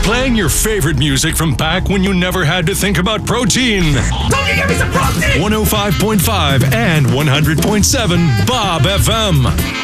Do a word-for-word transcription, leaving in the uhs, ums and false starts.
Playing your favorite music from back when you never had to think about protein. Don't you give me some protein! one oh five point five and one hundred point seven Bob F M.